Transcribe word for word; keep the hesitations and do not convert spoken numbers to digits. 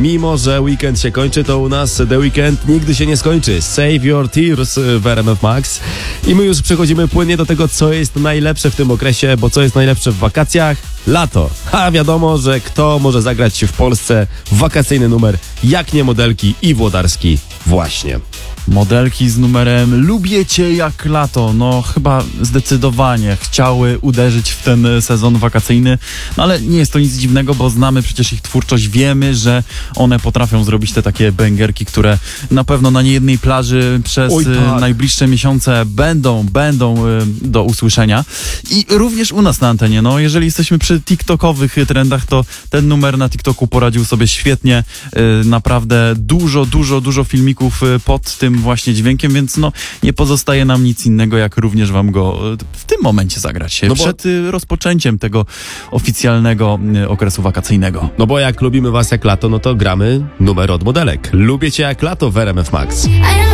Mimo że weekend się kończy, to u nas The Weekend nigdy się nie skończy. Save Your Tears w R M F Max. I my już przechodzimy płynnie do tego, co jest najlepsze w tym okresie, bo co jest najlepsze w wakacjach? Lato. A wiadomo, że kto może zagrać w Polsce w wakacyjny numer, jak nie Modelki i Włodarski właśnie. Modelki z numerem Lubię Cię jak lato, no chyba zdecydowanie chciały uderzyć w ten sezon wakacyjny, no ale nie jest to nic dziwnego, bo znamy przecież ich twórczość, wiemy, że one potrafią zrobić te takie bęgerki, które na pewno na niejednej plaży przez Oj, tak. najbliższe miesiące będą, będą do usłyszenia i również u nas na antenie, no jeżeli jesteśmy przy tiktokowych trendach, to ten numer na TikToku poradził sobie świetnie, naprawdę dużo, dużo, dużo filmików pod tym właśnie dźwiękiem, więc no nie pozostaje nam nic innego, jak również wam go w tym momencie zagrać. No bo... Przed rozpoczęciem tego oficjalnego okresu wakacyjnego. No bo jak lubimy was jak lato, no to gramy numer od Modelek. Lubię cię jak lato w R M F Max.